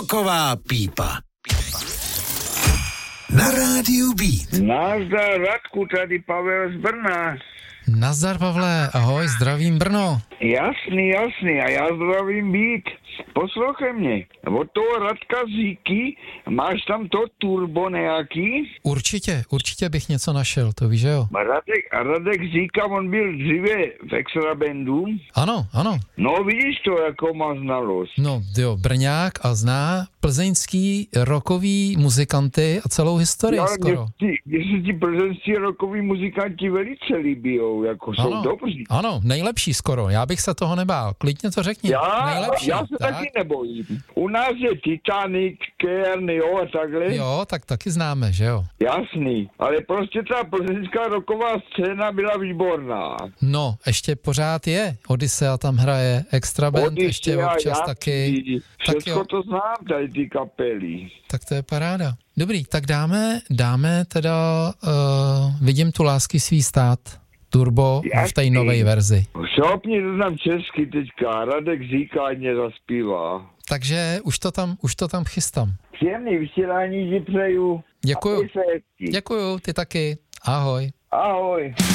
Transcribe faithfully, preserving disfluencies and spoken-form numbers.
Roková pípa. Na rádiu Beat. Nazdar, Radku, tady Pavel z Brna. Nazdar, Pavle, ahoj, zdravím Brno. Jasný, jasný, a já zdravím Beat. Poslouchej mě, od toho Radka Zíky, máš tam to turbo nějaký? Určitě, určitě bych něco našel, to víš, že jo? Radek, Radek Zíka, on byl dříve v Extra Bandu. Ano, ano. No vidíš to, jako má znalost. No jo, Brňák a zná plzeňský rockový muzikanty a celou historii ale skoro. Mně se ti plzeňský rockoví muzikanti velice líbijou, jako ano, jsou dobří. Ano, nejlepší skoro, já bych se toho nebál, klidně to řekni. Já, nejlepší, já se tak? taky nebojím. U nás je Titanic, Kern, jo, a takhle. Jo, tak taky známe, že jo? Jasný, ale prostě ta plzeňská rocková scéna byla výborná. No, ještě pořád je. Odyssea tam hraje, Extra Band Odyssea, ještě občas jasný. taky. Všechno to znám, tady ty kapely. Tak to je paráda. Dobrý, tak dáme, dáme teda, uh, vidím tu lásky svý stát, turbo v té nové verzi. Šopni to tam česky teďka, Radek Zíka mě zaspívá. Takže už to tam, už to tam chystám. Příjemný vysílání ti přeju. Děkuju. Děkuju, ty taky. Ahoj. Ahoj.